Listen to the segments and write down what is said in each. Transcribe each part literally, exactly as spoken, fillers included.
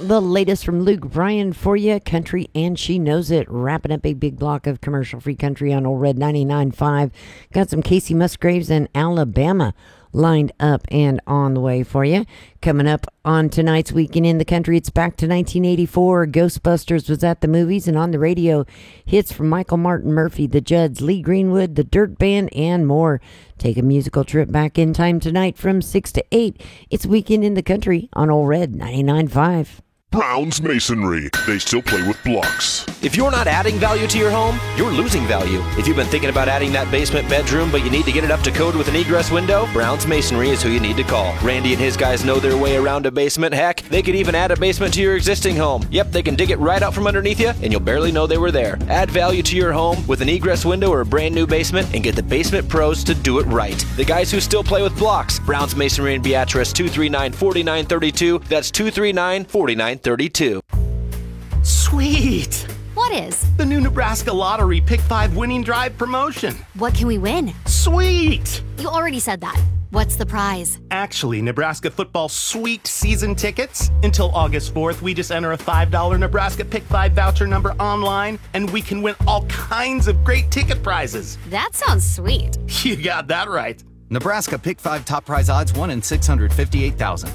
the latest from Luke Bryan for you, country, and she knows it. Wrapping up a big block of commercial-free country on Old Red ninety-nine point five. Got some Casey Musgraves and Alabama lined up and on the way for you. Coming up on tonight's Weekend in the Country, it's back to nineteen eighty-four. Ghostbusters was at the movies, and on the radio, hits from Michael Martin Murphey, the Judds, Lee Greenwood, the Dirt Band, and more. Take a musical trip back in time tonight from six to eight. It's Weekend in the Country on Old Red ninety-nine point five. Brown's Masonry. They still play with blocks. If you're not adding value to your home, you're losing value. If you've been thinking about adding that basement bedroom, but you need to get it up to code with an egress window, Brown's Masonry is who you need to call. Randy and his guys know their way around a basement. Heck, they could even add a basement to your existing home. Yep, they can dig it right out from underneath you, and you'll barely know they were there. Add value to your home with an egress window or a brand new basement, and get the basement pros to do it right. The guys who still play with blocks. Brown's Masonry in Beatrice, two three nine, four nine three two. That's two three nine, four nine three two. Sweet! What is? The new Nebraska Lottery Pick five Winning Drive promotion. What can we win? Sweet! You already said that. What's the prize? Actually, Nebraska football sweet season tickets. Until August fourth, we just enter a five dollar Nebraska Pick five voucher number online, and we can win all kinds of great ticket prizes. That sounds sweet. You got that right. Nebraska Pick five top prize odds one in six hundred fifty-eight thousand.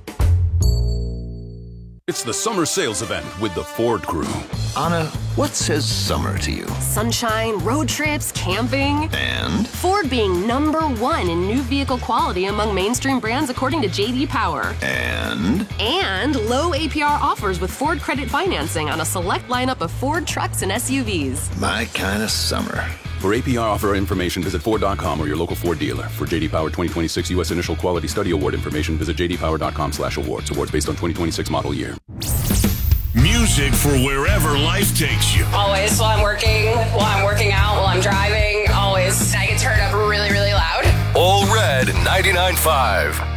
It's the summer sales event with the Ford crew. Anna, what says summer to you? Sunshine, road trips, camping. And? Ford being number one in new vehicle quality among mainstream brands according to J D Power. And? And low A P R offers with Ford credit financing on a select lineup of Ford trucks and S U Vs. My kind of summer. For A P R offer information, visit Ford dot com or your local Ford dealer. For J D Power twenty twenty-six U S Initial Quality Study Award information, visit J D Power dot com slash awards. Awards based on twenty twenty-six model year. Music for wherever life takes you. Always while I'm working, while I'm working out, while I'm driving, always. I get turned up really, really loud. Old Red ninety-nine point five.